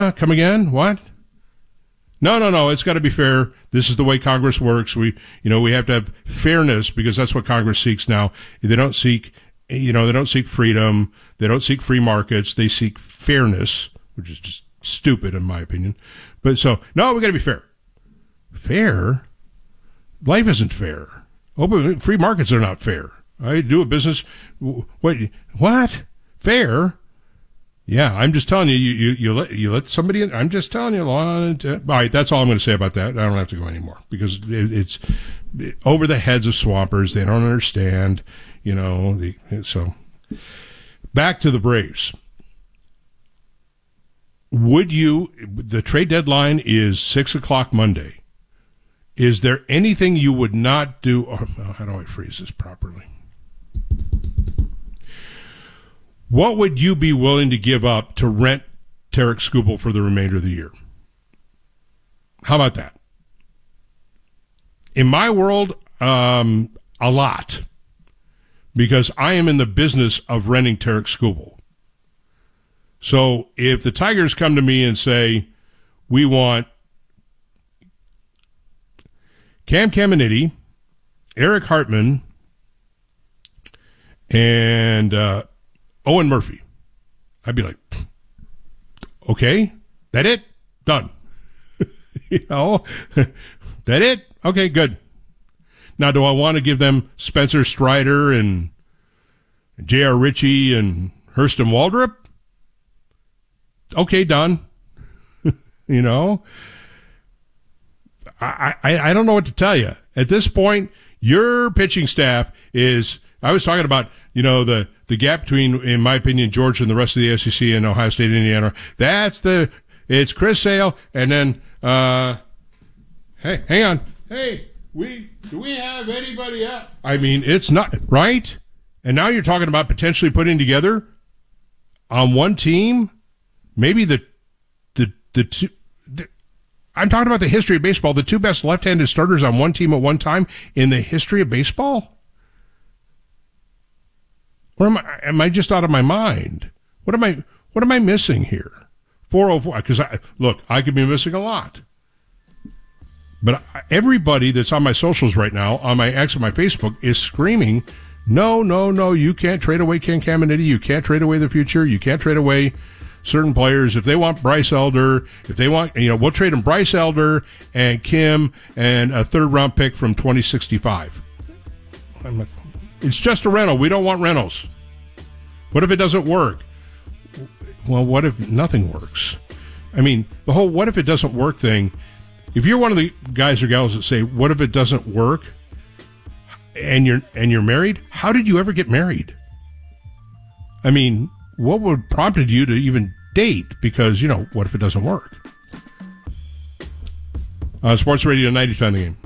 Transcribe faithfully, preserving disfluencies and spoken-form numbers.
Uh, come again? What? No, no, no. It's got to be fair. This is the way Congress works. We, you know, we have to have fairness because that's what Congress seeks now. They don't seek, you know, they don't seek freedom. They don't seek free markets. They seek fairness, which is just stupid in my opinion. But so, no, we got to be fair. Fair? Life isn't fair. Open free markets are not fair. I do a business. What? What? Fair? Yeah, I'm just telling you. You you, you let you let somebody in. I'm just telling you. All right, that's all I'm going to say about that. I don't have to go anymore because it, it's over the heads of swampers. They don't understand. You know. The, so back to the Braves. Would you? The trade deadline is six o'clock Monday. Is there anything you would not do? Or, oh, how do I phrase this properly? What would you be willing to give up to rent Tarik Skubal for the remainder of the year? How about that? In my world, um, a lot. Because I am in the business of renting Tarik Skubal. So if the Tigers come to me and say, we want Cam Caminiti, Eric Hartman, and uh, Owen Murphy, I'd be like, okay, that it? Done. You know, that it? Okay, good. Now, do I want to give them Spencer Strider and J R. Ritchie and Hurston Waldrop? Okay, done. You know, I, I I don't know what to tell you. At this point, your pitching staff is, I was talking about, you know, the, the gap between, in my opinion, Georgia and the rest of the S E C and Ohio State, Indiana. That's the, it's Chris Sale and then, uh, hey, hang on. Hey, we, do we have anybody else? I mean, it's not, right? And now you're talking about potentially putting together on one team, maybe the, the, the two, the, I'm talking about the history of baseball, the two best left-handed starters on one team at one time in the history of baseball? Or am I, am I just out of my mind? What am I, what am I missing here? four oh four, because I, look, I could be missing a lot. But everybody that's on my socials right now, on my X or my Facebook, is screaming, no, no, no, you can't trade away Ken Caminiti, you can't trade away the future, you can't trade away certain players. If they want Bryce Elder, if they want, you know, we'll trade them Bryce Elder and Kim and a third round pick from twenty sixty-five. I'm like, it's just a rental. We don't want rentals. What if it doesn't work? Well, what if nothing works? I mean, the whole what if it doesn't work thing, if you're one of the guys or gals that say, what if it doesn't work, and you're and you're married, how did you ever get married? I mean, what would prompted you to even date? Because, you know, what if it doesn't work? Uh, Sports Radio ninety-two on the Game.